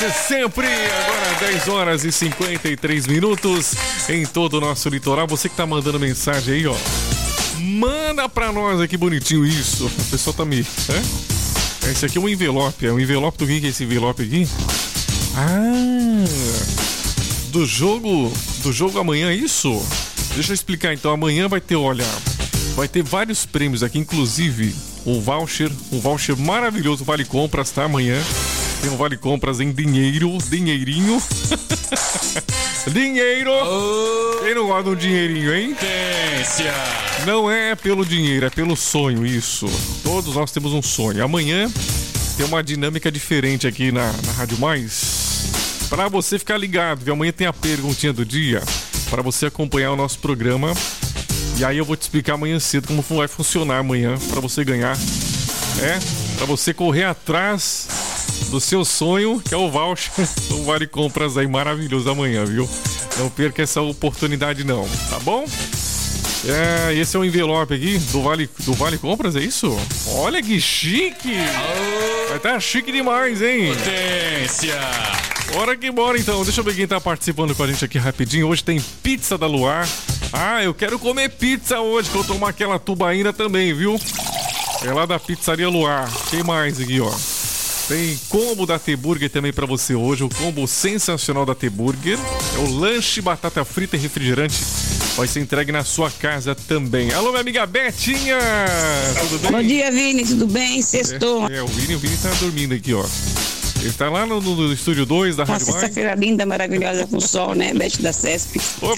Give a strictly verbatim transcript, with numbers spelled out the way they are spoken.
Sempre, agora dez horas e cinquenta e três minutos em todo o nosso litoral. Você que tá mandando mensagem aí, ó. Manda pra nós aqui bonitinho isso. O pessoal tá me... É? Esse aqui é um envelope. É um envelope do que é esse envelope aqui? Ah... Do jogo... Do jogo amanhã, é isso? Deixa eu explicar então. Amanhã vai ter, olha... Vai ter vários prêmios aqui, inclusive um voucher. Um voucher maravilhoso, Vale Compras, tá? Amanhã. Tem um Vale Compras em dinheiro, dinheirinho. Dinheiro! Oh. Quem não gosta de um dinheirinho, hein? Potência. Não é pelo dinheiro, é pelo sonho, isso. Todos nós temos um sonho. Amanhã tem uma dinâmica diferente aqui na, na Rádio Mais. Pra você ficar ligado, viu? Amanhã tem a perguntinha do dia para você acompanhar o nosso programa. E aí eu vou te explicar amanhã cedo como vai funcionar amanhã pra você ganhar. É, pra você correr atrás do seu sonho, que é o voucher, o Vale Compras aí maravilhoso amanhã, viu? Não perca essa oportunidade não, tá bom? É, esse é o envelope aqui do Vale, do Vale Compras, é isso? Olha que chique! Vai estar chique demais, hein? Potência! Bora que bora então, deixa eu ver quem tá participando com a gente aqui rapidinho. Hoje tem pizza da Luar. Ah, eu quero comer pizza hoje, que eu tomar aquela tubaína também, viu? É lá da Pizzaria Luar. Tem mais aqui, ó. Tem combo da T-Burger também pra você hoje. O combo sensacional da T-Burger. É o lanche, batata frita e refrigerante. Vai ser entregue na sua casa também. Alô, minha amiga Betinha! Tudo bem? Bom dia, Vini. Tudo bem? Sextou. É, é, o Vini, o Vini tá dormindo aqui, ó. Ele tá lá no, no, no estúdio dois da Uma Rádio Mais. sexta-feira linda, maravilhosa, com sol, né? Bete da C E S P. Ô,